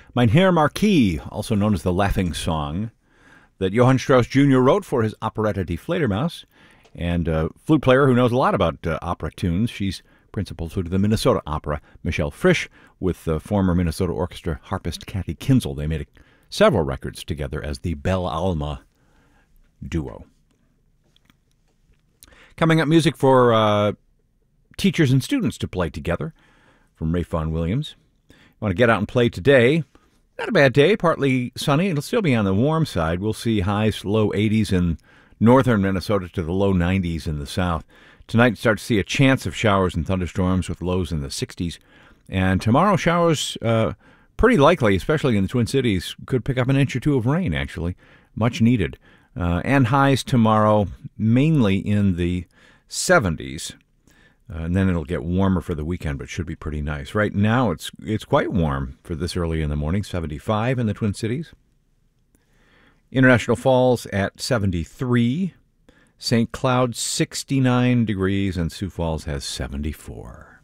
Mein Herr Marquis, also known as the Laughing Song, that Johann Strauss Jr. wrote for his operetta Die Fledermaus, and a flute player who knows a lot about opera tunes. She's principal to the Minnesota Opera, Michelle Frisch, with the former Minnesota Orchestra harpist Kathy Kinzel. They made several records together as the Belle Alma duo. Coming up, music for teachers and students to play together from Ralph Vaughan Williams. Want to get out and play today? Not a bad day, partly sunny. It'll still be on the warm side. We'll see highs low 80s in northern Minnesota to the low 90s in the south. Tonight, start to see a chance of showers and thunderstorms with lows in the 60s. And tomorrow, showers pretty likely, especially in the Twin Cities. Could pick up an inch or two of rain, actually. Much needed. And highs tomorrow mainly in the 70s. And then it'll get warmer for the weekend, but should be pretty nice. Right now, it's quite warm for this early in the morning, 75 in the Twin Cities. International Falls at 73. St. Cloud, 69 degrees, and Sioux Falls has 74.